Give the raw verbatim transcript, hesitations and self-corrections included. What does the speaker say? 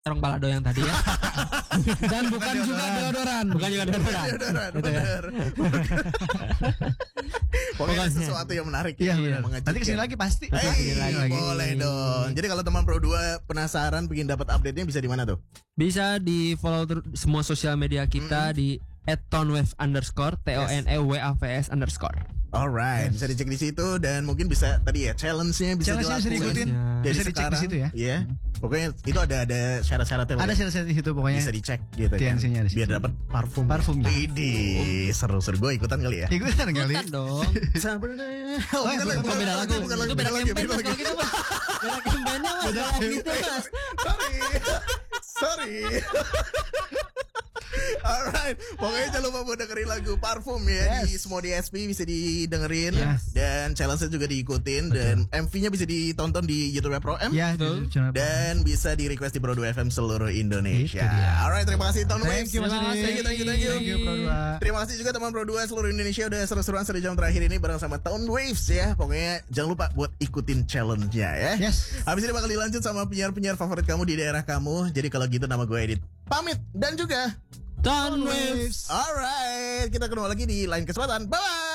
Orang balado yang tadi ya. Dan bukan juga deodoran. Bukan juga deodoran. Deodoran, Gitu ya. bener. Pokoknya sesuatu yang menarik. Iya, ya, benar. mengejutkan. Nanti kesini lagi pasti. Hey, Kesini lagi. boleh dong. Jadi kalau teman Pro dua penasaran pengen dapat update-nya bisa di mana tuh? Bisa di follow ter- semua sosial media kita di at tonwave underscore T O N E W A V S underscore. Alright, Yes. bisa dicek di situ dan mungkin bisa tadi ya challenge-nya bisa Challenge-nya bisa dilakukan. diikutin. Jadi Bisa dicek di sekarang, situ ya. Iya. Pokoknya itu ada ada syarat-syaratnya. Ada syarat-syarat di situ pokoknya. Bisa dicek gitu T N C-nya kan. di situ. Biar dapat parfum. Parfumnya. Idi, seru-seru gue ikutan kali ya. Ikutan kali. Bukan dong. Sabarnya. Oh, bukan lagi, Oh, beda lagu. bukan lagi, Itu beda lagi, campaign beda mas. lagi. Kalau gitu mas. Beda campaignnya mas. Beda Kalau gitu mas. Sorry. Sorry. Alright, pokoknya jangan lupa buat dengerin lagu Parfum ya. Di semua D S P bisa didengerin. Yes. Dan challenge-nya juga diikutin. Dan M V-nya bisa ditonton di YouTube Pro M. Ya, Betul. di channel. Dan bisa di request di Pro dua F M seluruh Indonesia. Itu dia. Alright, terima kasih Tom Thank you Mas Terima Adi. kasih. Thank you, thank you, thank you. Thank you Pro dua. Terima kasih juga teman Pro dua seluruh Indonesia udah seru-seruan satu jam terakhir ini bareng sama Tone Waves ya. Pokoknya jangan lupa buat ikutin challenge-nya ya. Yes. Habis ini bakal dilanjut sama penyiar-penyiar favorit kamu di daerah kamu. Jadi kalau gitu nama gue Edit pamit dan juga Tonwave. alright, kita ketemu lagi di lain kesempatan. Bye.